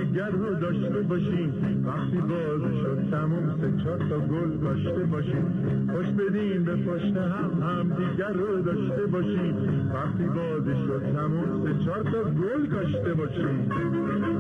دیگر رو داشته باشیم، وقتی بازی شد تموم 3-4 تا گل کاشته باشیم، خوش بدیم به پشت هم دیگر رو داشته باشیم، وقتی بازی شد تموم 3-4 تا گل کاشته باشیم.